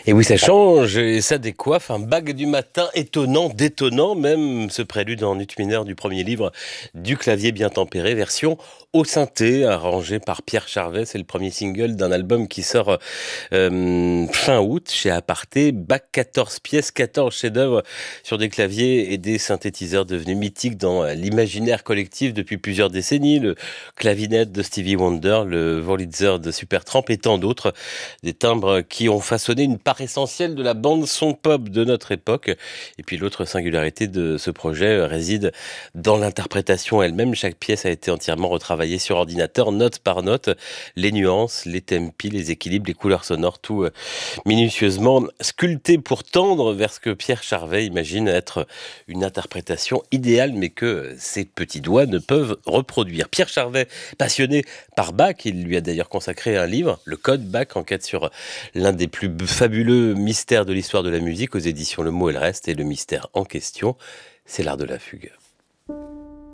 Et oui, ça change et ça décoiffe. Un bague du matin étonnant, détonnant même, ce prélude en ut mineur du premier livre du clavier bien tempéré, version au synthé, arrangé par Pierre Charvet. C'est le premier single d'un album qui sort fin août chez Aparté. Bac 14 pièces, 14 chefs-d'œuvre sur des claviers et des synthétiseurs devenus mythiques dans l'imaginaire collectif depuis plusieurs décennies. Le clavinet de Stevie Wonder, le Wurlitzer de Supertramp et tant d'autres. Des timbres qui ont façonné une part essentielle de la bande-son pop de notre époque. Et puis l'autre singularité de ce projet réside dans l'interprétation elle-même. Chaque pièce a été entièrement retravaillée sur ordinateur, note par note. Les nuances, les tempi, les équilibres, les couleurs sonores, tout minutieusement sculpté pour tendre vers ce que Pierre Charvet imagine être une interprétation idéale, mais que ses petits doigts ne peuvent reproduire. Pierre Charvet, passionné par Bach, il lui a d'ailleurs consacré un livre, Le Code Bach, enquête sur l'un des plus fabuleux mystères de l'histoire de la musique aux éditions Le Mot et le Reste. Et le mystère en question, c'est l'art de la fugue.